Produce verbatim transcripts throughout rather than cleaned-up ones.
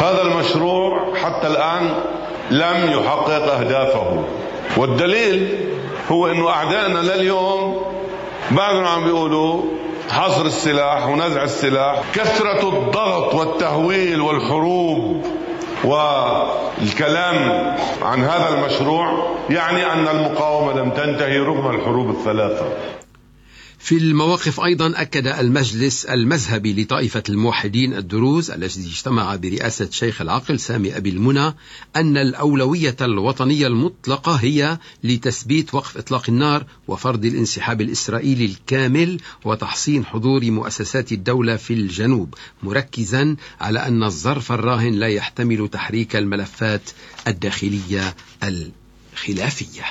هذا المشروع حتى الآن لم يحقق أهدافه، والدليل هو أنه أعدائنا لليوم بعدهم عم بيقولوا حصر السلاح ونزع السلاح. كثرة الضغط والتهويل والحروب والكلام عن هذا المشروع يعني أن المقاومة لم تنتهي رغم الحروب الثلاثة. في المواقف أيضا أكد المجلس المذهبي لطائفة الموحدين الدروز الذي اجتمع برئاسة شيخ العقل سامي أبي المنى أن الأولوية الوطنية المطلقة هي لتثبيت وقف إطلاق النار وفرض الانسحاب الإسرائيلي الكامل وتحصين حضور مؤسسات الدولة في الجنوب، مركزا على أن الظرف الراهن لا يحتمل تحريك الملفات الداخلية الخلافية.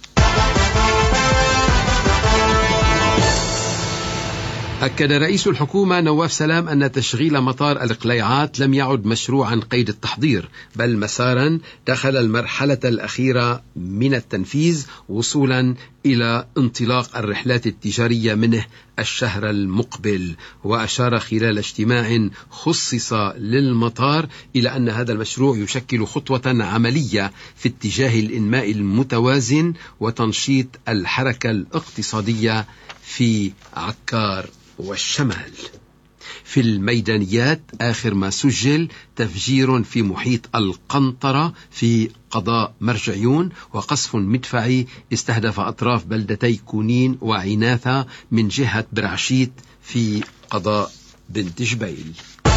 أكد رئيس الحكومة نواف سلام أن تشغيل مطار القليعات لم يعد مشروعا قيد التحضير، بل مسارا دخل المرحلة الأخيرة من التنفيذ وصولا إلى انطلاق الرحلات التجارية منه الشهر المقبل. وأشار خلال اجتماع خصص للمطار إلى أن هذا المشروع يشكل خطوة عملية في اتجاه الإنماء المتوازن وتنشيط الحركة الاقتصادية في عكار والشمال. في الميدانيات آخر ما سجل تفجير في محيط القنطرة في قضاء مرجعيون وقصف مدفعي استهدف أطراف بلدتي كونين وعناثة من جهة برعشيت في قضاء بنت جبيل.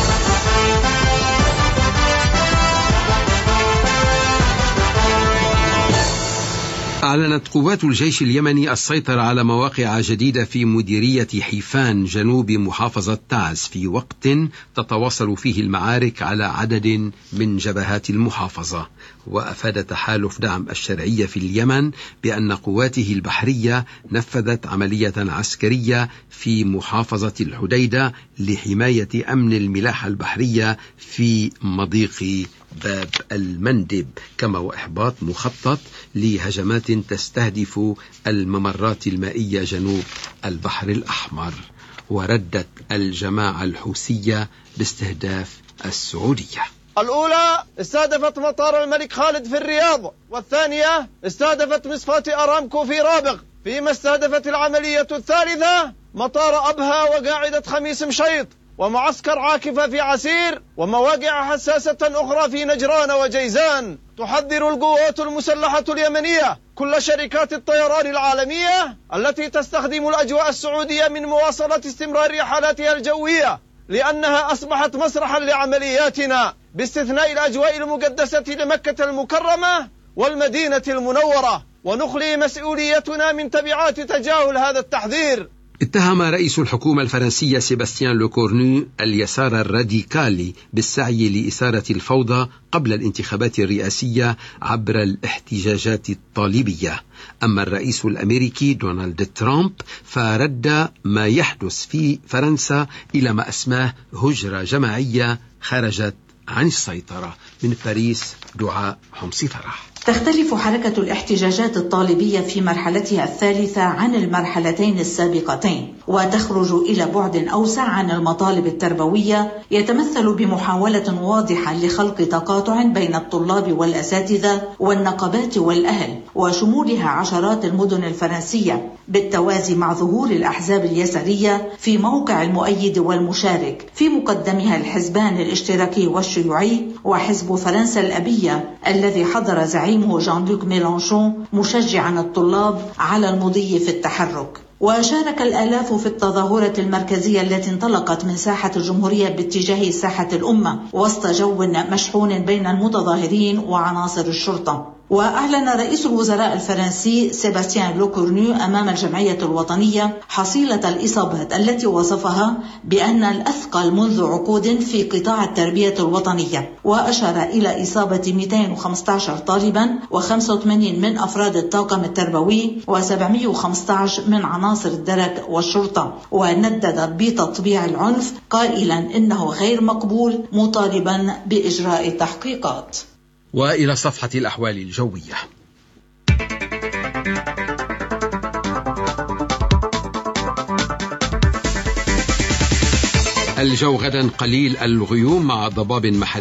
أعلنت قوات الجيش اليمني السيطرة على مواقع جديدة في مديرية حيفان جنوب محافظة تعز في وقت تتواصل فيه المعارك على عدد من جبهات المحافظة. وأفاد تحالف دعم الشرعية في اليمن بأن قواته البحرية نفذت عملية عسكرية في محافظة الحديدة لحماية أمن الملاحة البحرية في مضيق باب المندب، كما وإحباط مخطط لهجمات تستهدف الممرات المائية جنوب البحر الأحمر. وردت الجماعة الحوثية باستهداف السعودية. الأولى استهدفت مطار الملك خالد في الرياض، والثانية استهدفت مصفاة أرامكو في رابغ، فيما استهدفت العملية الثالثة مطار أبها وقاعدة خميس مشيط ومعسكر عاكفة في عسير ومواقع حساسة أخرى في نجران وجيزان. تحذر القوات المسلحة اليمنية كل شركات الطيران العالمية التي تستخدم الأجواء السعودية من مواصلة استمرار رحلاتها الجوية، لأنها أصبحت مسرحا لعملياتنا باستثناء الأجواء المقدسة لمكة المكرمة والمدينة المنورة، ونخلي مسؤوليتنا من تبعات تجاهل هذا التحذير. اتهم رئيس الحكومة الفرنسية سيباستيان لوكورنو اليسار الراديكالي بالسعي لإثارة الفوضى قبل الانتخابات الرئاسية عبر الاحتجاجات الطالبية. أما الرئيس الأمريكي دونالد ترامب فرد ما يحدث في فرنسا إلى ما أسماه هجرة جماعية خرجت عن السيطرة. من باريس دعاء حمصي فرح. تختلف حركة الاحتجاجات الطالبية في مرحلتها الثالثة عن المرحلتين السابقتين، وتخرج إلى بعد أوسع عن المطالب التربوية، يتمثل بمحاولة واضحة لخلق تقاطع بين الطلاب والأساتذة والنقابات والأهل، وشمولها عشرات المدن الفرنسية، بالتوازي مع ظهور الأحزاب اليسارية في موقع المؤيد والمشارك، في مقدمها الحزبان الاشتراكي والشيوعي وحزب فرنسا الأبية الذي حضر زعيم جان لوك ميلانشون مشجعا الطلاب على المضي في التحرك. وشارك الآلاف في التظاهرة المركزية التي انطلقت من ساحة الجمهورية باتجاه ساحة الأمة وسط جو مشحون بين المتظاهرين وعناصر الشرطة. وأعلن رئيس الوزراء الفرنسي سيباستيان لوكورنو أمام الجمعية الوطنية حصيلة الإصابات التي وصفها بأن الأثقل منذ عقود في قطاع التربية الوطنية، وأشار إلى إصابة مئتين وخمسة عشر طالبا وخمسة وثمانين من أفراد الطاقم التربوي وسبعمئة وخمسة عشر من عناصر الدرك والشرطة، وندد بتطبيع العنف قائلا إنه غير مقبول، مطالبا بإجراء تحقيقات. وإلى صفحة الأحوال الجوية. الجو غدا قليل الغيوم مع ضباب محلي